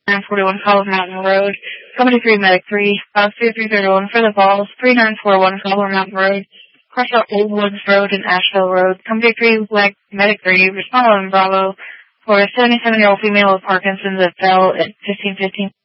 941 Cobble Mountain Road. Company 3, Medic 3, 53331 for the Falls, 3941 Cobble Mountain Road. Cross out Old Woods Road and Asheville Road. Company 3, Medic 3, respond on Bravo for a 77-year-old female with Parkinson's that fell at 1515